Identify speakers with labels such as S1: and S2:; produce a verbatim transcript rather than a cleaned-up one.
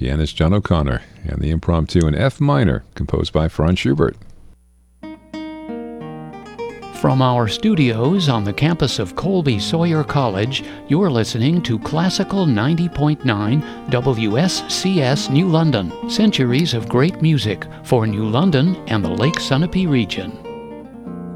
S1: pianist John O'Connor, and the impromptu in F minor, composed by Franz Schubert.
S2: From our studios on the campus of Colby Sawyer College, you're listening to Classical ninety point nine W S C S New London. Centuries of great music for New London and the Lake Sunapee region.